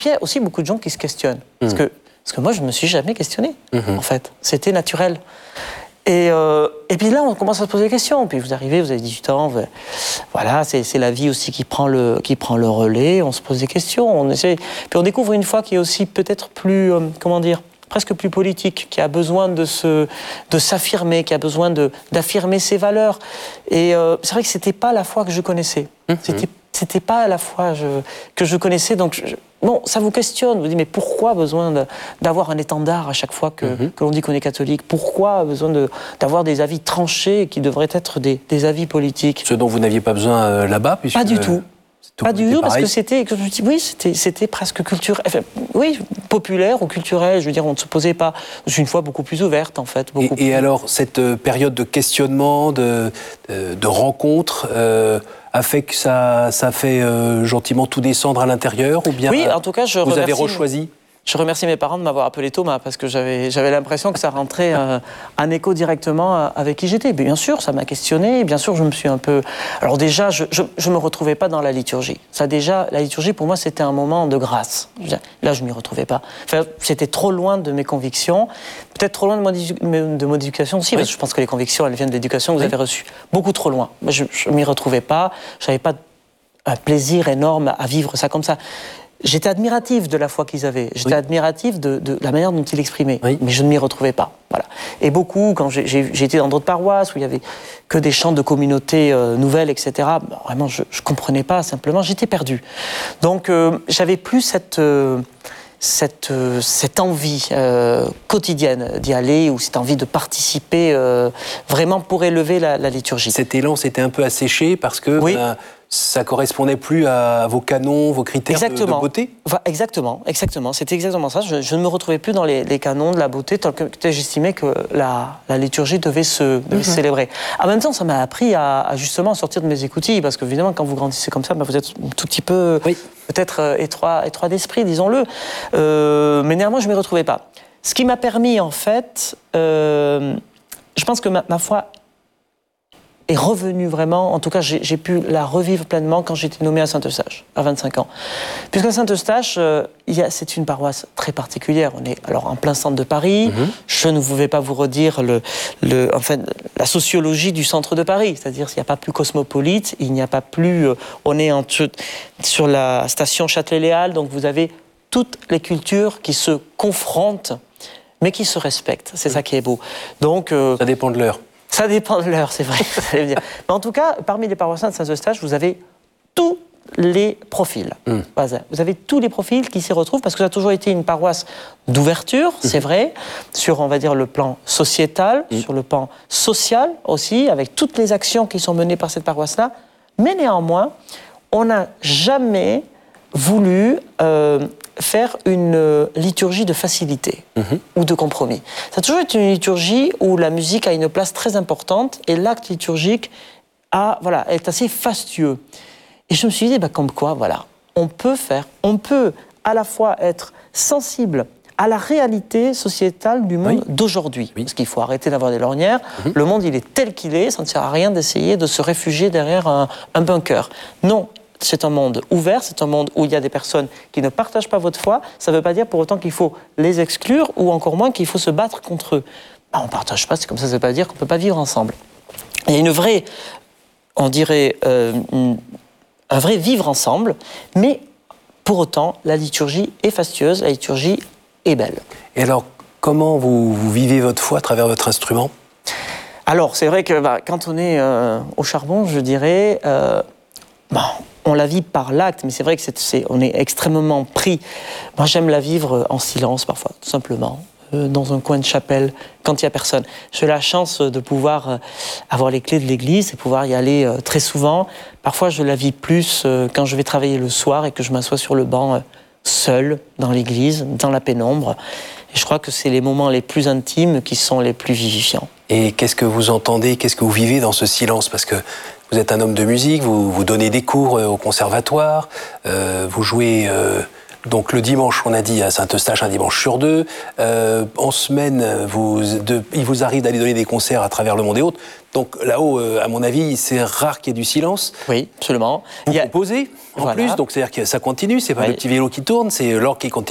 Puis il y a aussi beaucoup de gens qui se questionnent. Parce que moi, je ne me suis jamais questionné, en fait. C'était naturel. Et puis là, on commence à se poser des questions. Puis vous arrivez, vous avez 18 ans, voilà, c'est la vie aussi qui prend le relais. On se pose des questions. Puis on découvre une fois qui est aussi peut-être plus, presque plus politique, qui a besoin de s'affirmer, qui a besoin d'affirmer ses valeurs. Et c'est vrai que c'était pas la foi que je connaissais. C'était pas la foi que je connaissais. Donc bon, ça vous questionne. Vous dites, mais pourquoi besoin d'avoir un étendard à chaque fois que l'on dit qu'on est catholique? Pourquoi besoin d'avoir des avis tranchés qui devraient être des avis politiques? Ce dont vous n'aviez pas besoin là-bas, puisque... Pas du tout. Pas du tout, parce que c'était presque culturel, populaire ou culturel. Je veux dire, on ne se posait pas. C'est une foi beaucoup plus ouverte, en fait. Et alors, cette période de questionnement, de rencontre, a fait que ça fait gentiment tout descendre à l'intérieur, ou bien oui, en tout cas, vous avez rechoisi? Je remercie mes parents de m'avoir appelé Thomas, parce que j'avais l'impression que ça rentrait en écho directement avec qui j'étais. Bien sûr, ça m'a questionné, bien sûr, je me suis un peu... Alors déjà, je me retrouvais pas dans la liturgie. Ça déjà, la liturgie, pour moi, c'était un moment de grâce. Là, je m'y retrouvais pas. Enfin, c'était trop loin de mes convictions, peut-être trop loin de mon éducation aussi, parce que je pense que les convictions, elles viennent de l'éducation que vous avez reçue. Beaucoup trop loin. Je m'y retrouvais pas, j'avais pas un plaisir énorme à vivre ça comme ça. J'étais admiratif de la foi qu'ils avaient. J'étais admiratif de la manière dont ils l'exprimaient. Mais je ne m'y retrouvais pas. Voilà. Et beaucoup, quand j'ai été dans d'autres paroisses où il y avait que des chants de communautés nouvelles, etc., vraiment, je ne comprenais pas, simplement, j'étais perdu. Donc, j'avais plus cette envie quotidienne d'y aller, ou cette envie de participer vraiment pour élever la liturgie. Cet élan s'était un peu asséché parce que ça correspondait plus à vos canons, vos critères de beauté? Exactement. C'était exactement ça. Je ne me retrouvais plus dans les canons de la beauté, tant que j'estimais que la liturgie devait se célébrer. En même temps, ça m'a appris à justement sortir de mes écoutilles, parce que évidemment, quand vous grandissez comme ça, vous êtes un tout petit peu, peut-être étroit d'esprit, disons-le. Mais néanmoins, je ne m'y retrouvais pas. Ce qui m'a permis, en fait, je pense que ma foi est revenue vraiment, en tout cas j'ai pu la revivre pleinement quand j'ai été nommé à Saint-Eustache, à 25 ans. Puisqu'à Saint-Eustache, c'est une paroisse très particulière. On est alors en plein centre de Paris. Je ne vais pas vous redire la sociologie du centre de Paris, c'est-à-dire qu'il n'y a pas plus cosmopolite, il n'y a pas plus... on est sur la station Châtelet-Les Halles, donc vous avez toutes les cultures qui se confrontent, mais qui se respectent. C'est ça qui est beau. Donc, ça dépend de l'heure. Ça dépend de l'heure, c'est vrai. Mais en tout cas, parmi les paroissiens de Saint-Eustache, vous avez tous les profils. Vous avez tous les profils qui s'y retrouvent, parce que ça a toujours été une paroisse d'ouverture, c'est vrai, sur, on va dire, le plan sociétal, sur le plan social aussi, avec toutes les actions qui sont menées par cette paroisse-là. Mais néanmoins, on n'a jamais voulu faire une liturgie de facilité ou de compromis. Ça a toujours été une liturgie où la musique a une place très importante et l'acte liturgique est assez fastueux. Et je me suis dit, comme quoi, on peut à la fois être sensible à la réalité sociétale du monde d'aujourd'hui. Parce qu'il faut arrêter d'avoir des lorgnières. Le monde, il est tel qu'il est, ça ne sert à rien d'essayer de se réfugier derrière un bunker. Non. C'est un monde ouvert, c'est un monde où il y a des personnes qui ne partagent pas votre foi. Ça ne veut pas dire pour autant qu'il faut les exclure, ou encore moins qu'il faut se battre contre eux. On ne partage pas, c'est comme ça ne veut pas dire qu'on ne peut pas vivre ensemble. Il y a une vraie, on dirait, un vrai vivre ensemble, mais pour autant, la liturgie est fastueuse, la liturgie est belle. Et alors, comment vous vivez votre foi à travers votre instrument? Alors, c'est vrai que quand on est au charbon, je dirais... on la vit par l'acte, mais c'est vrai que on est extrêmement pris. Moi, j'aime la vivre en silence, parfois, tout simplement, dans un coin de chapelle, quand il n'y a personne. J'ai la chance de pouvoir avoir les clés de l'église et pouvoir y aller très souvent. Parfois, je la vis plus quand je vais travailler le soir et que je m'assois sur le banc seul, dans l'église, dans la pénombre. Et je crois que c'est les moments les plus intimes qui sont les plus vivifiants. Et qu'est-ce que vous entendez, qu'est-ce que vous vivez dans ce silence? Parce que vous êtes un homme de musique, vous donnez des cours au conservatoire, vous jouez Donc le dimanche, on a dit à Saint-Eustache, un dimanche sur 2. En semaine, il vous arrive d'aller donner des concerts à travers le monde et autres. Donc là-haut, à mon avis, c'est rare qu'il y ait du silence. Oui, absolument. Vous composez en plus, donc c'est-à-dire que ça continue. C'est pas le petit vélo qui tourne, c'est l'orgue qui continue.